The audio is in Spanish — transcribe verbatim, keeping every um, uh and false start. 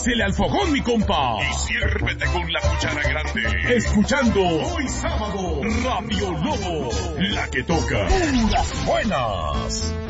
Pásele al fogón, mi compa. Y sírvete con la cuchara grande. Escuchando hoy sábado Radio Lobo, la que toca puras buenas.